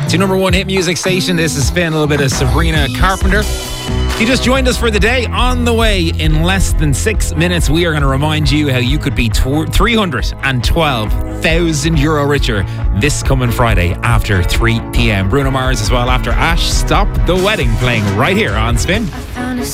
to number one hit music station. This is Finn, a little bit of Sabrina Carpenter. You just joined us for the day. On the way in less than 6 minutes, we are going to remind you how you could be €312,000 richer this coming Friday after 3 p.m. Bruno Mars as well after Ash. Stop the Wedding playing right here on Spin.